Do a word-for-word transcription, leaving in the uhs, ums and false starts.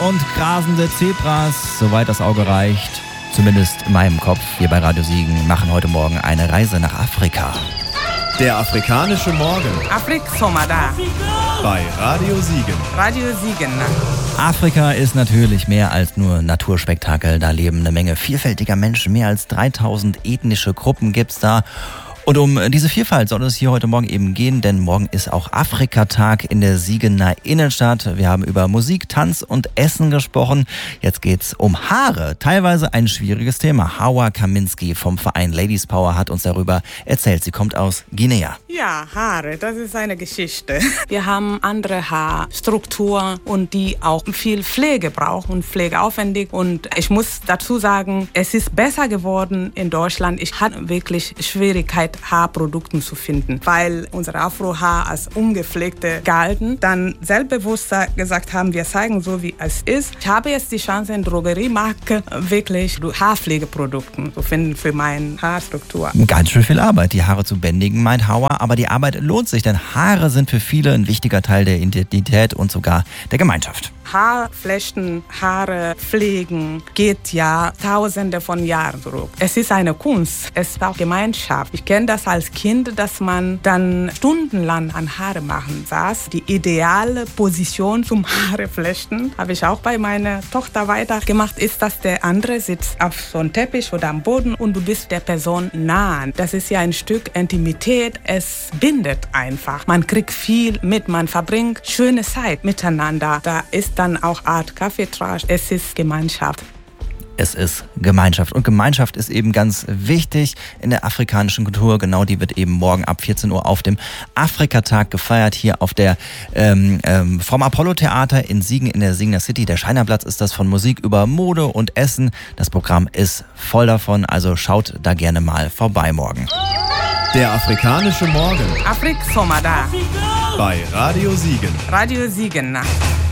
und grasende Zebras, soweit das Auge reicht, zumindest in meinem Kopf, hier bei Radio Siegen, machen heute Morgen eine Reise nach Afrika. Der afrikanische Morgen. Afrik Somada. Bei Radio Siegen. Radio Siegen. Afrika ist natürlich mehr als nur Naturspektakel. Da leben eine Menge vielfältiger Menschen. Mehr als dreitausend ethnische Gruppen gibt's da. Und um diese Vielfalt soll es hier heute Morgen eben gehen, denn morgen ist auch Afrikatag in der Siegener Innenstadt. Wir haben über Musik, Tanz und Essen gesprochen. Jetzt geht's um Haare. Teilweise ein schwieriges Thema. Hawa Kaminski vom Verein Ladies Power hat uns darüber erzählt. Sie kommt aus Guinea. Ja, Haare, das ist eine Geschichte. Wir haben andere Haarstruktur und die auch viel Pflege brauchen und pflegeaufwendig. Und ich muss dazu sagen, es ist besser geworden in Deutschland. Ich hatte wirklich Schwierigkeiten, Haarprodukten zu finden, weil unsere Afrohaar als ungepflegte galten, dann selbstbewusster gesagt haben, wir zeigen so, wie es ist. Ich habe jetzt die Chance, in Drogeriemarke wirklich Haarpflegeprodukte zu finden für meine Haarstruktur. Ganz schön viel Arbeit, die Haare zu bändigen, meint Hawa, aber die Arbeit lohnt sich, denn Haare sind für viele ein wichtiger Teil der Identität und sogar der Gemeinschaft. Haarflechten, Haare pflegen geht ja tausende von Jahren zurück. Es ist eine Kunst, es ist auch Gemeinschaft. Ich kenne das als Kind, dass man dann stundenlang an Haare machen saß. Die ideale Position zum Haareflechten, habe ich auch bei meiner Tochter weitergemacht, ist, dass der andere sitzt auf so einem Teppich oder am Boden und du bist der Person nah. Das ist ja ein Stück Intimität, es bindet einfach. Man kriegt viel mit, man verbringt schöne Zeit miteinander. Da ist dann auch Art Kaffeetratsch, es ist Gemeinschaft. Es ist Gemeinschaft. Und Gemeinschaft ist eben ganz wichtig in der afrikanischen Kultur. Genau die wird eben morgen ab vierzehn Uhr auf dem Afrikatag gefeiert. Hier auf der ähm, ähm, vom Apollo-Theater in Siegen in der Siegener City. Der Scheinerplatz ist das, von Musik über Mode und Essen. Das Programm ist voll davon. Also schaut da gerne mal vorbei morgen. Der afrikanische Morgen. Afrik Somada. Bei Radio Siegen. Radio Siegen.